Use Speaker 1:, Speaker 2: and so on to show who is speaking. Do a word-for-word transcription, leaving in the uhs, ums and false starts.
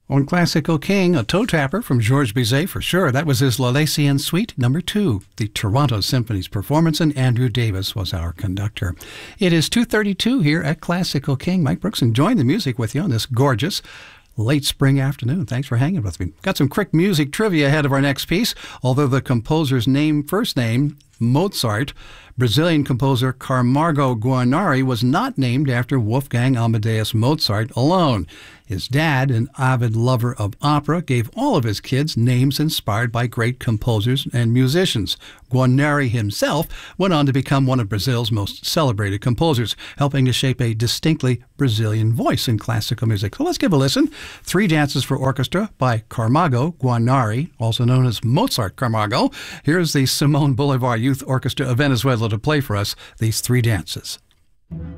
Speaker 1: On Classical King, a toe tapper from Georges Bizet for sure. That was his L'Alsacienne Suite number two, the Toronto Symphony's performance, and Andrew Davis was our conductor. It is two thirty-two here at Classical King. Mike Brooks enjoying the music with you on this gorgeous late spring afternoon. Thanks for hanging with me. Got some quick music trivia ahead of our next piece. Although the composer's name, first name, Mozart, Brazilian composer Camargo Guarneri was not named after Wolfgang Amadeus Mozart alone. His dad, an avid lover of opera, gave all of his kids names inspired by great composers and musicians. Guarneri himself went on to become one of Brazil's most celebrated composers, helping to shape a distinctly Brazilian voice in classical music. So let's give a listen. Three Dances for Orchestra by Camargo Guarneri, also known as Mozart Camargo. Here's the Simón Bolívar Youth Orchestra of Venezuela to play for us these three dances.